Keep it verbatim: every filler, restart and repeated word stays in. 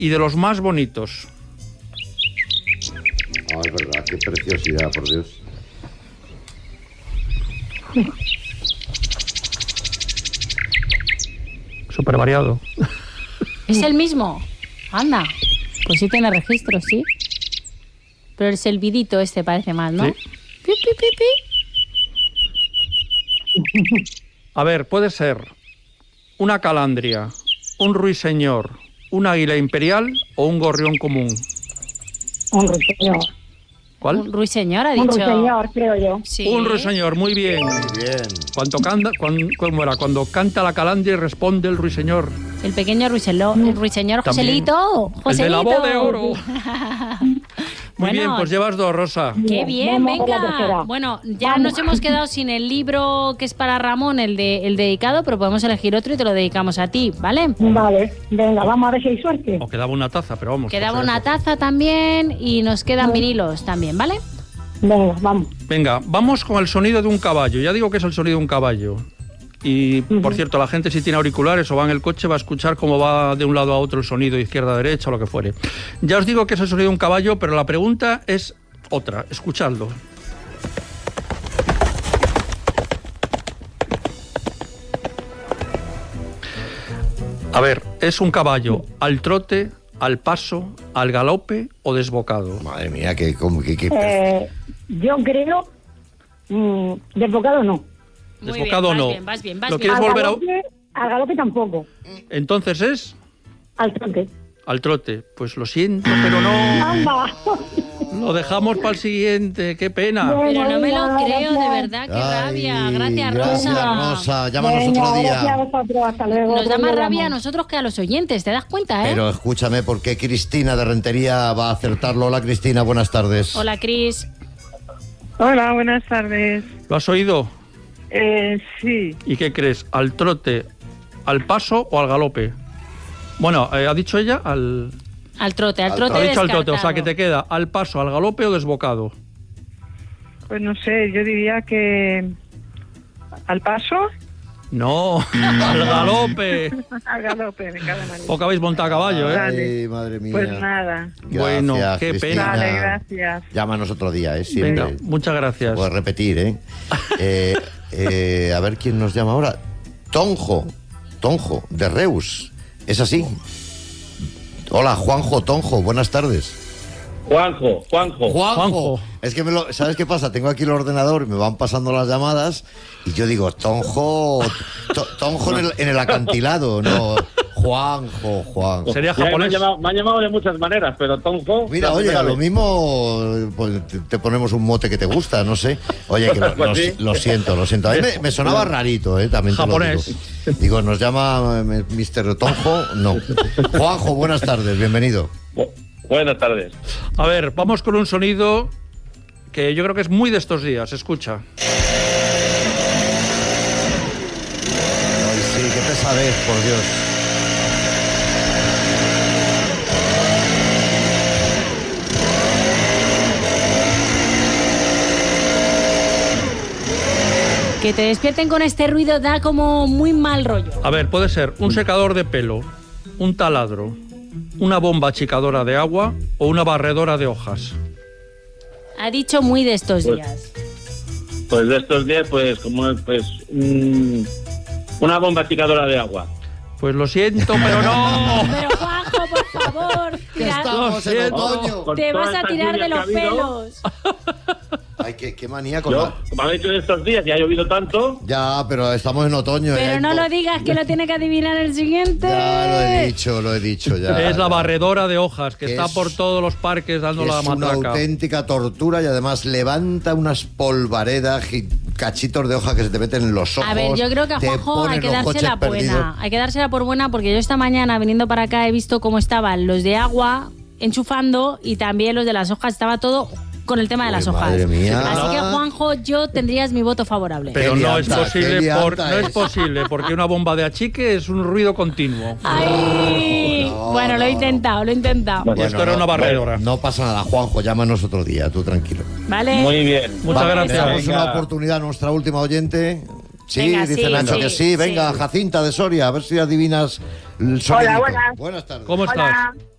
y de los más bonitos. Oh, es verdad, qué preciosidad, por Dios. Súper variado. ¿Es el mismo? Anda. Pues sí tiene registro, sí. Pero el silbidito este parece más, ¿no? Sí. Pi, pi, pi, pi. A ver, puede ser una calandria, un ruiseñor, un águila imperial o un gorrión común. Un ruiseñor. ¿Cuál? Un ruiseñor, ha Un dicho. ruiseñor, creo yo. Sí. Un ruiseñor, muy bien. Muy bien. Cuando canta, cuando, ¿cómo era? Cuando canta la calandria y responde el ruiseñor. El pequeño ruiselo, el ruiseñor También. Joselito. El de la Joselito. voz de oro. Muy Bueno, bien, pues llevas dos, Rosa. Qué bien, Vamos por la venga. tercera. Bueno, ya Vamos. nos hemos quedado sin el libro que es para Ramón, el de el dedicado, pero podemos elegir otro y te lo dedicamos a ti, ¿vale? Vale, venga, vamos a ver si hay suerte. O quedaba una taza, pero vamos. Quedaba por si una acaso. taza también y nos quedan vinilos también, ¿vale? Venga, vamos. Venga, vamos con el sonido de un caballo. Ya digo que es el sonido de un caballo. Y, por cierto, la gente si tiene auriculares o va en el coche va a escuchar cómo va de un lado a otro el sonido, izquierda a derecha o lo que fuere. Ya os digo que es el sonido de un caballo, pero la pregunta es otra. Escuchadlo. A ver, ¿es un caballo al trote, al paso, al galope o desbocado? Madre mía, que... que, que Eh, yo creo... Mm, desbocado no. Muy Desbocado bien, vas no. bien, vas bien, vas ¿Lo bien. quieres Al volver a...? galope, al galope tampoco. Entonces es Al trote. al trote. Pues lo siento, pero no. ¡Anda! Lo dejamos para el siguiente. Qué pena. Pero no me lo Venga, creo, de gracias. verdad, qué Ay, rabia. Gracias, gracias, Rosa. Rosa. Llámanos Venga, otro gracias a día. vosotros, hasta luego. Nos da Otro más día rabia a llamo. nosotros que a los oyentes, ¿te das cuenta, eh? Pero escúchame, ¿por qué Cristina de Rentería va a acertarlo? Hola, Cristina, buenas tardes. Hola, Cris. Hola, buenas tardes. ¿Lo has oído? Eh, sí, ¿Y qué crees? ¿Al trote, al paso o al galope? Bueno, eh, ha dicho ella al... Al trote, al Al trote Ha dicho al trote, o sea descartado. que te queda al paso, al galope o desbocado. pues no sé, yo diría que al paso, No, al galope. al galope, me cago en la leche. Poco habéis montado a caballo, ¿eh? Ay, madre mía. Pues nada. Gracias, Bueno, qué Cristina. pena. Vale, gracias. Llámanos otro día, ¿eh? Siempre. Venga, muchas gracias. Puedes repetir, ¿eh? eh, eh, A ver quién nos llama ahora. Tonjo, Tonjo, de Reus. ¿Es así? Hola, Juanjo Tonjo, buenas tardes. Juanjo, Juanjo. Juanjo. Es que me lo, ¿sabes qué pasa? Tengo aquí el ordenador, me van pasando las llamadas y yo digo, Tonjo, to- Tonjo en el, en el acantilado, no, Juanjo, Juanjo. Sería Ya me, han japonés. llamado, me han llamado de muchas maneras, pero Tonjo... Mira, la oye, primera a lo vez. mismo pues, te, te ponemos un mote que te gusta, no sé. Oye, que lo, Pues lo- sí. lo siento, lo siento. A mí me, me sonaba rarito, ¿eh? También te lo Japonés. digo. Digo, ¿nos llama eh, mister Tonjo? No. Juanjo, buenas tardes, bienvenido. Bu- Buenas tardes. A ver, vamos con un sonido que yo creo que es muy de estos días. Escucha. Ay, sí, qué pesadez, por Dios. Que te despierten con este ruido da como muy mal rollo. A ver, puede ser un secador de pelo, un taladro, una bomba achicadora de agua o una barredora de hojas. Ha dicho muy de estos Pues- días. Pues de estos días, pues como es, pues mm, una bomba picadora de agua. Pues lo siento, pero no. Pero Juanjo, por favor, tira- Estamos en siento. otoño. Con te todas vas a estas tirar de lluvias los que ha habido, pelos. Ay, qué, qué manía con Yo, la... como han dicho de estos días y ha llovido tanto, Ya, pero estamos en otoño. Pero ¿eh? no lo digas que lo tiene que adivinar el siguiente. Ya lo he dicho, lo he dicho ya. Es la barredora de hojas que Que está es- por todos los parques dando la Es una matraca. auténtica tortura y además levanta unas polvaredas, gi- cachitos de hoja que se te meten en los ojos. A ver, yo creo que a te Juanjo ponen hay que los dársela coches buena. perdidos. Hay que dársela por buena porque yo esta mañana viniendo para acá he visto cómo estaban los de agua enchufando y también los de las hojas. Estaba todo con el tema de Uy, las hojas. madre mía. Así que Juanjo, yo tendrías mi voto favorable. Pero Qué no es lianta, posible, qué por- lianta no es es. posible, porque una bomba de achique es un ruido continuo. Ay, No, bueno, lo he no. intentado, lo he intentado. Y esto era una barredora. No pasa nada, Juanjo, llámanos otro día, tú tranquilo. ¿Vale? muy bien. Muchas Vamos. gracias. Le damos Venga. una oportunidad a nuestra última oyente. Sí, Venga, dice sí, Nacho sí, que sí. Venga, sí. Jacinta de Soria, a ver si adivinas el sonido. buenas. Buenas tardes. ¿Cómo estás? Hola.